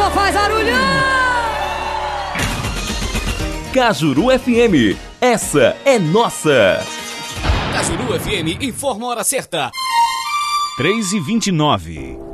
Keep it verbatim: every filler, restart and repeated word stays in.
só faz barulho! Cajuru F M, essa é nossa. Cajuru F M informa a hora certa. três e vinte e nove.